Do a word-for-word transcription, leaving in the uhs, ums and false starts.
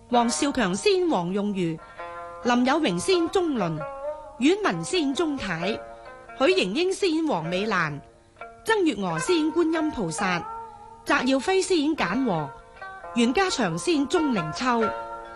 黃少強仙黃用瑜，林有榮仙鍾倫，阮文仙鍾太，許盈英仙黃美蘭，曾月娥仙觀音菩薩，翟耀輝仙簡和，袁家祥仙鍾靈秋。